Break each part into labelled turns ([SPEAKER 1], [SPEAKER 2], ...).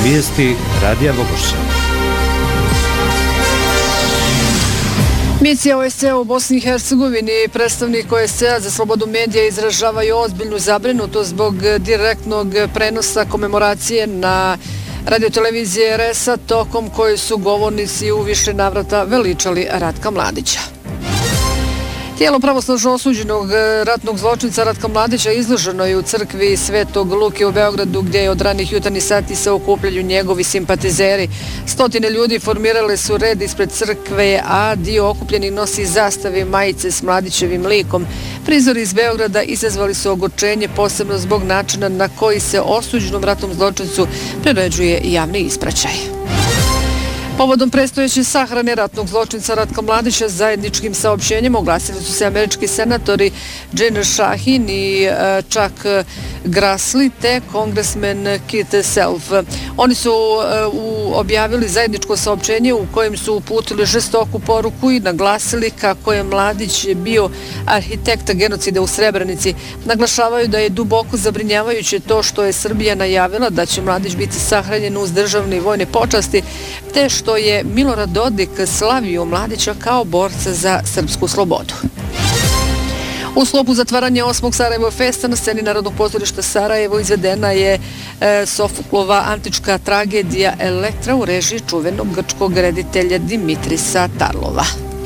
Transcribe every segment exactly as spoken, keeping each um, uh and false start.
[SPEAKER 1] Vijesti Radija Vogošća.
[SPEAKER 2] Misija O S C E u Bosni i Hercegovini i predstavnik O S C E za slobodu medija izražavaju ozbiljnu zabrinutost zbog direktnog prenosa komemoracije na radiotelevizije R S A, tokom koje su govornici u više navrata veličali Ratka Mladića. Tijelo pravosnažno osuđenog ratnog zločinca Ratka Mladića izloženo je u crkvi Svetog Luke u Beogradu, gdje je od ranih jutarnjih sati se okupljaju njegovi simpatizeri. Stotine ljudi formirale su red ispred crkve, a dio okupljenih nosi zastave i majice s Mladićevim likom. Prizori iz Beograda izazvali su ogorčenje, posebno zbog načina na koji se osuđenom ratnom zločincu priređuje javni ispraćaj. Povodom predstojeće sahrane ratnog zločinca Ratka Mladića zajedničkim saopćenjem oglasili su se američki senatori Jeanne Shaheen i Chuck Grassley te kongresmen Keith Self. Oni su objavili zajedničko saopćenje u kojem su uputili žestoku poruku i naglasili kako je Mladić bio arhitekta genocida u Srebrenici. Naglašavaju da je duboko zabrinjavajuće to što je Srbija najavila da će Mladić biti sahranjen uz državne i vojne počasti, te što je Milorad Dodik slavio Mladića kao borca za srpsku slobodu. U sklopu zatvaranja osmog Sarajevo Festa na sceni Narodnog pozorišta Sarajevo izvedena je e, Sofoklova antička tragedija Elektra u režiji čuvenog grčkog reditelja Dimitrisa Tarlova.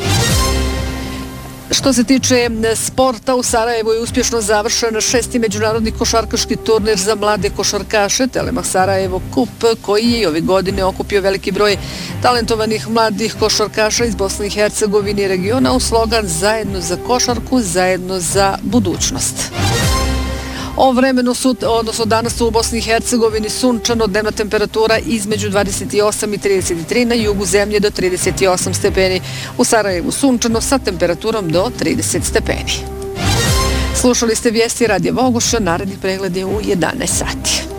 [SPEAKER 2] Što se tiče sporta, u Sarajevu je uspješno završen šesti međunarodni košarkaški turnir za mlade košarkaše Telemach Sarajevo Kup, koji je ove godine okupio veliki broj talentovanih mladih košarkaša iz Bosne i Hercegovine i regiona u slogan Zajedno za košarku, zajedno za budućnost. O vremenu su, odnosno danas su u Bosni i Hercegovini sunčano, dnevna temperatura između dvadeset osam i trideset tri, na jugu zemlje do trideset osam stepeni. U Sarajevu sunčano sa temperaturom do trideset stepeni. Slušali ste vijesti Radija Vogošća, naredni pregled je u jedanaest sati.